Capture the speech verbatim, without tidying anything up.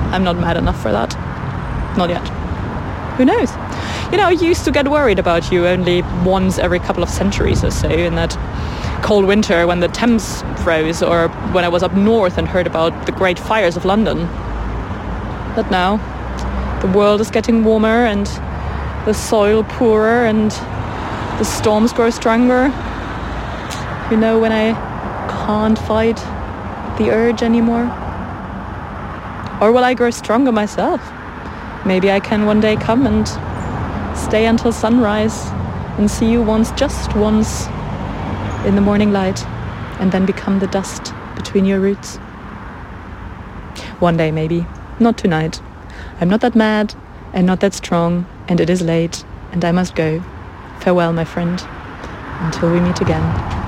I'm not mad enough for that. Not yet. Who knows? You know, I used to get worried about you only once every couple of centuries or so, in that cold winter when the Thames froze, or when I was up north and heard about the great fires of London. But now, the world is getting warmer and the soil poorer and the storms grow stronger. You know, when I can't fight the urge anymore? Or will I grow stronger myself? Maybe I can one day come and stay until sunrise and see you once, just once, in the morning light, and then become the dust between your roots. One day, maybe. Not tonight. I'm not that mad and not that strong, and it is late, and I must go. Farewell, my friend. Until we meet again.